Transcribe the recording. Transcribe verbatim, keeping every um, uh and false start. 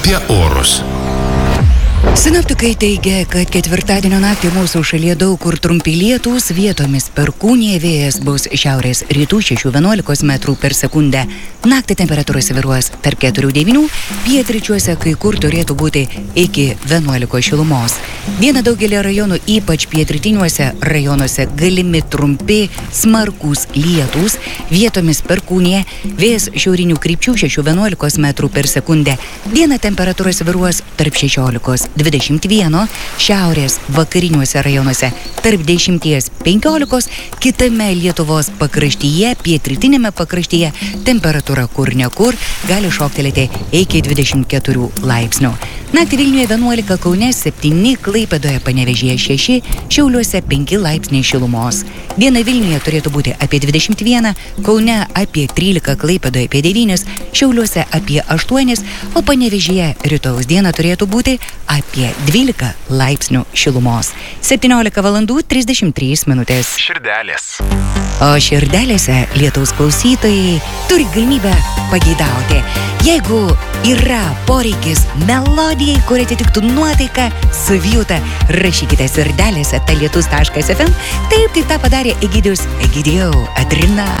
apie orus. Sinoptikai teigia, kad ketvirtadienio naktį mūsų šalyje daug kur trumpi lietūs, vietomis perkūnija, vėjas bus šiaurės rytų šešių vienuolikos metrų per sekundę. Naktį temperatūra svyruos tarp keturių devynių, pietryčiuose kai kur turėtų būti iki vienuolikos šilumos. Dieną daugelį rajonų, ypač pietrytiniuose rajonuose, galimi trumpi, smarkūs lietūs, vietomis perkūnija, vėjas šiaurinių krypčių šešių vienuolikos metrų per sekundę. Dieną temperatūra svyruos tarp šešiolikos dvidešimt vieno, šiaurės vakariniuose rajonuose tarp dešimties penkiolikos, kitame Lietuvos pakraštyje, pietrytinėme pakraštyje temperatūra kur ne kur gali šoktelėti iki dvidešimt keturių laipsnių. Naktį Vilniuje vienuolika, Kaune septyni, Klaipėdoje, Panevėžyje šeši, Šiauliuose penki laipsniai šilumos. Diena Vilniuje turėtų būti apie dvidešimt vieną, Kaune apie trylika, Klaipėdoje apie devynis, Šiauliuose apie aštuonis, o Panevėžyje rytojaus dieną turėtų būti apie dvylika laipsnių šilumos. septyniolika valandų trisdešimt trys minutės. Širdelės. O širdelėse lietaus klausytojai turi galimybę pageidauti. Jeigu yra poreikis melodijai, kuri atitiktų nuotaiką, savijautą, rašykite širdelėse talietus taškas ef em. Taip, kaip tą padarė Egidijus. Egidijau, Adrina.